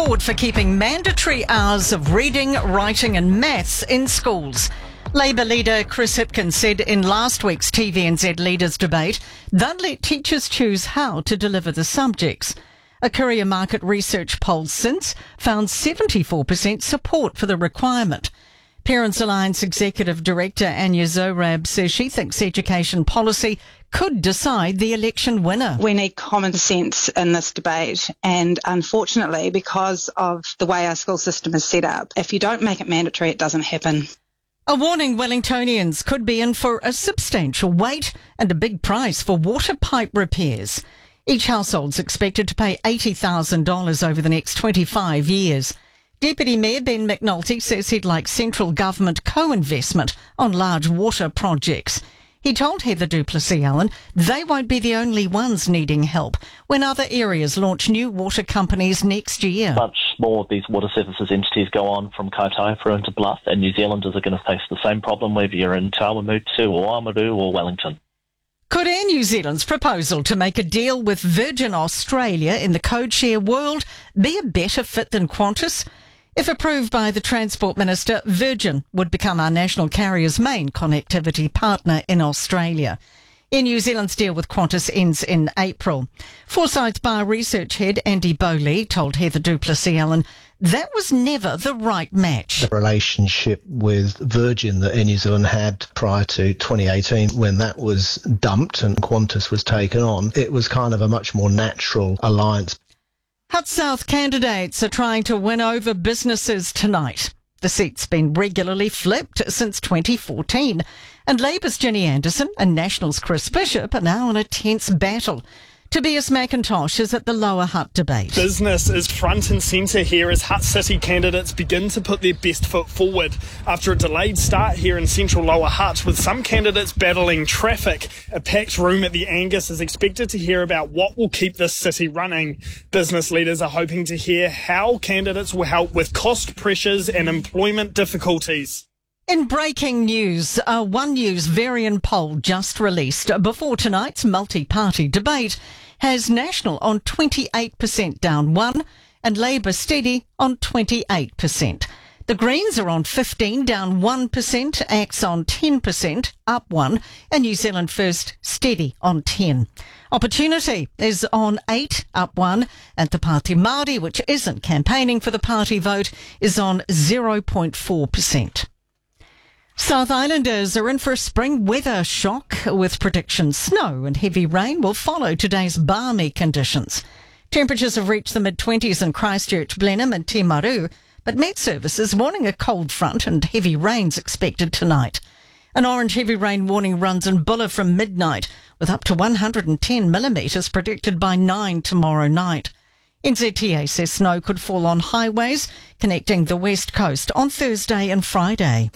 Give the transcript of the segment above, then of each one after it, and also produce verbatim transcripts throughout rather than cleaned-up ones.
support for keeping mandatory hours of reading, writing and maths in schools. Labour leader Chris Hipkins said in last week's T V N Z Leaders Debate they'd let teachers choose how to deliver the subjects. A Courier Market research poll since found seventy-four percent support for the requirement. Parents Alliance Executive Director Anya Zorab says she thinks education policy could decide the election winner. We need common sense in this debate, and unfortunately, because of the way our school system is set up, if you don't make it mandatory, it doesn't happen. A warning Wellingtonians could be in for a substantial wait and a big price for water pipe repairs. Each household's expected to pay eighty thousand dollars over the next twenty-five years. Deputy Mayor Ben McNulty says he'd like central government co-investment on large water projects. He told Heather du Plessis-Allen they won't be the only ones needing help when other areas launch new water companies next year. Much more of these water services entities go on from Kaitaia into Bluff, and New Zealanders are going to face the same problem whether you're in Tawamutu or Oamaru or Wellington. Could Air New Zealand's proposal to make a deal with Virgin Australia in the code-share world be a better fit than Qantas? If approved by the Transport Minister, Virgin would become our national carrier's main connectivity partner in Australia. Air New Zealand's deal with Qantas ends in April. Forsyth Bar research head Andy Bowley told Heather du Plessis-Allen that was never the right match. The relationship with Virgin that Air New Zealand had prior to twenty eighteen, when that was dumped and Qantas was taken on, it was kind of a much more natural alliance. Hutt South candidates are trying to win over businesses tonight. The seat's been regularly flipped since twenty fourteen, and Labour's Ginny Anderson and National's Chris Bishop are now in a tense battle. Tobias McIntosh is at the Lower Hutt debate. Business is front and centre here as Hutt City candidates begin to put their best foot forward after a delayed start here in central Lower Hutt, with some candidates battling traffic. A packed room at the Angus is expected to hear about what will keep this city running. Business leaders are hoping to hear how candidates will help with cost pressures and employment difficulties. In breaking news, a One News Varian poll just released before tonight's multi-party debate has National on twenty-eight percent down one and Labour steady on twenty-eight percent. The Greens are on fifteen down one percent, Axe on ten percent up one and New Zealand First steady on ten. Opportunity is on eight up one and the Party Māori, which isn't campaigning for the party vote, is on zero point four percent. South Islanders are in for a spring weather shock, with predictions snow and heavy rain will follow today's balmy conditions. Temperatures have reached the mid-twenties in Christchurch, Blenheim and Timaru, but Met Service is warning a cold front and heavy rains expected tonight. An orange heavy rain warning runs in Bulla from midnight, with up to one hundred ten millimetres predicted by nine tomorrow night. N Z T A says snow could fall on highways connecting the west coast on Thursday and Friday.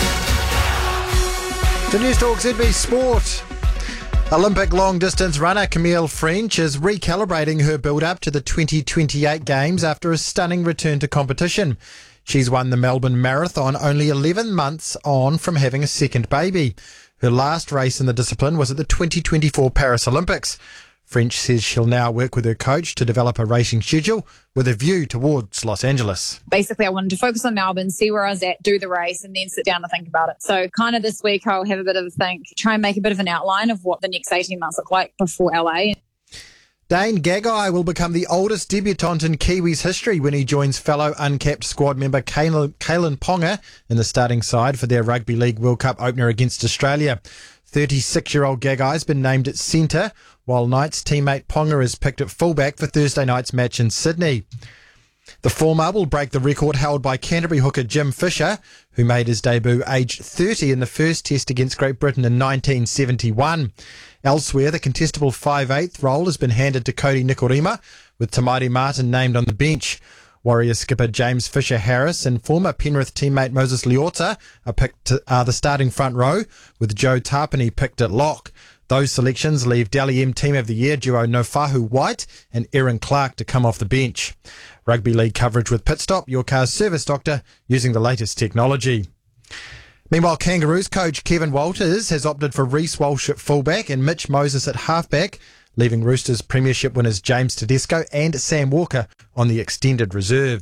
The News Talk Z B Sport. Olympic long-distance runner Camille French is recalibrating her build-up to the twenty twenty-eight Games after a stunning return to competition. She's won the Melbourne Marathon only eleven months on from having a second baby. Her last race in the discipline was at the twenty twenty-four Paris Olympics. French says she'll now work with her coach to develop a racing schedule with a view towards Los Angeles. Basically, I wanted to focus on Melbourne, see where I was at, do the race, and then sit down and think about it. So kind of this week, I'll have a bit of a think, try and make a bit of an outline of what the next eighteen months look like before L A. Dane Gagai will become the oldest debutant in Kiwis history when he joins fellow uncapped squad member Kalen Ponga in the starting side for their Rugby League World Cup opener against Australia. thirty-six-year-old Gagai's been named at centre, while Knights teammate Ponga is picked at fullback for Thursday night's match in Sydney. The former will break the record held by Canterbury hooker Jim Fisher, who made his debut aged thirty in the first test against Great Britain in nineteen seventy-one. Elsewhere, the contestable five eighth role has been handed to Cody Nikorima, with Tamairi Martin named on the bench. Warrior skipper James Fisher-Harris and former Penrith teammate Moses Leota are picked to, are the starting front row, with Joe Tarpany picked at lock. Those selections leave Dally M Team of the Year duo Nofahu White and Erin Clark to come off the bench. Rugby League coverage with Pitstop, your car's service doctor, using the latest technology. Meanwhile, Kangaroos coach Kevin Walters has opted for Reece Walsh at fullback and Mitch Moses at halfback, leaving Roosters premiership winners James Tedesco and Sam Walker on the extended reserves.